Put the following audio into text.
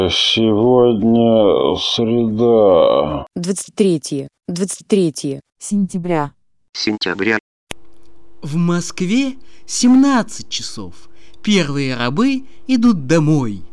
Сегодня среда. 23 сентября. В Москве 17 часов. Первые рабы идут домой.